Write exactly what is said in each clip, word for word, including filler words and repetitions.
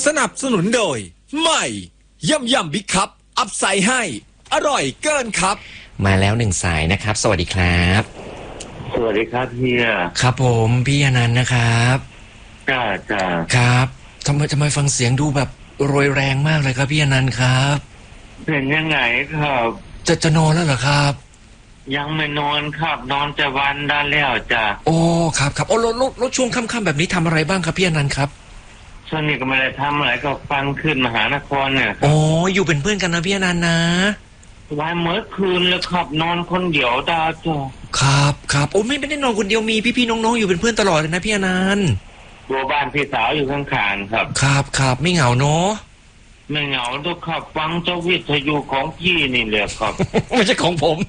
สนับสนุนโดยใหม่ย่ำย่ำบิ๊กคัพอัพไซด์ให้อร่อยเกินครับมาแล้วหนึ่งสายนะครับสวัสดีครับสวัสดีครับเฮียครับผมพี่อนันต์นะครับจ้าจ้าครับทำไมทำไมฟังเสียงดูแบบโรยแรงมากเลยครับพี่อนันต์ครับเป็นยังไงครับจะจะนอนแล้วเหรอครับยังไม่นอนครับนอนจะวันได้แล้วจ้าโอ้ครับครับโอ้แล้วแล้วช่วงค่ำๆแบบนี้ทำอะไรบ้างครับพี่อนันต์ครับช่วงนี้ก็ไม่ได้ทำอะไรก็ฟังขึ้นมหานครเนี่ยโอ้อยู่เป็นเพื่อนกันนะพี่อนันต์นะวันเมื่อคืนเลยครับนอนคนเดียวดาวจ้าครับครับโอ้ไม่ไม่ได้นอนคนเดียวมีพี่ๆน้องๆอยู่เป็นเพื่อนตลอดเลยนะพี่อนันต์บัวบ้านพี่สาวอยู่ข้างๆครับครับครับไม่เหงาเนาะไม่เหงาทุกครับฟังเจ้าวิทยุของพี่นี่เลยครับไม่ใช่ของผม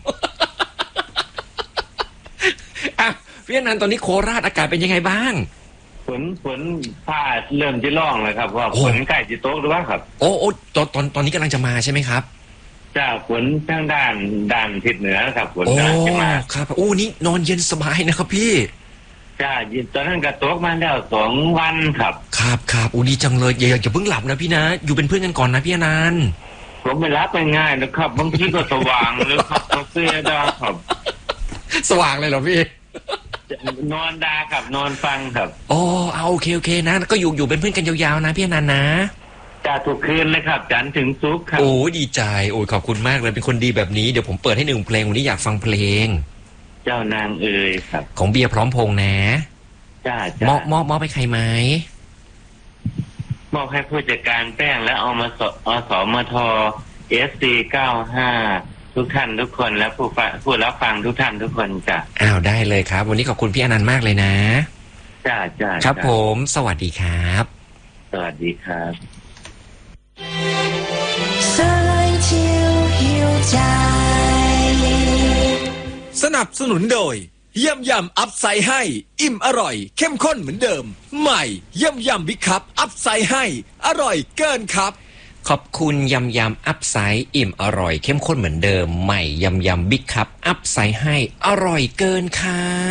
อ่ะพี่อนันต์ตอนนี้โคราชอากาศเป็นยังไงบ้างฝนฝนฟ้าเริ่มจะร่องเลยครับว่าฝนใกล้จะตกหรือว่าครับโอ้โอ้ตอนตอนตอนนี้กำลังจะมาใช่ไหมครับจ้าฝนทางด้านด้านทิศเหนือครับฝนกำลังจะมาครับโอ้นี่นอนเย็นสบายนะครับพี่จ้าตอนนั้นก็ตกมาแล้วสองวันครับครับครับโอ้ดีจังเลยอย่าอย่าเพิ่งหลับนะพี่นะอยู่เป็นเพื่อนกันก่อนนะพี่อนันต์ผมไม่รับง่ายๆนะครับบางทีก็สว่างเลยครับกาแฟดาครับสว่างเลยเหรอพี่นอนดาครับนอนฟังครับโอ้เอาโอเคโอเคนะก็อยู่อยู่เป็นเพื่อนกันยาวๆนะพี่อนันต์นะจ้าทุกคืนเลยครับจันทร์ถึงศุกร์ครับโอ้ดีใจโอ้ขอบคุณมากเลยเป็นคนดีแบบนี้เดี๋ยวผมเปิดให้หนึ่งเพลงวันนี้อยากฟังเพลงเจ้านางเอ๋ยครับของเบียร์พร้อมพงษ์นะจ้าจ้ามอบมอบมอบให้ใครไหมมอบให้ผู้จัดการแป้งและอมสอสมทเอสซีเก้าห้าทุกท่านทุกคนและผู้ฟังผู้รับฟังทุกท่านทุกคนจ้ะอ้าวได้เลยครับวันนี้ขอบคุณพี่อนันต์มากเลยนะจ้าจ้าครับผมสวัสดีครับสวัสดีครับสนับสนุนโดยย่ำย่ำอัพไซด์ให้อิ่มอร่อยเข้มข้นเหมือนเดิมใหม่ย่ำย่ำบิ๊กคัพอัพไซด์ให้อร่อยเกินครับขอบคุณยำยำอัพไซด์อิ่มอร่อยเข้มข้นเหมือนเดิมใหม่ยำยำบิ๊กคัพอัพไซด์ให้อร่อยเกินค่ะ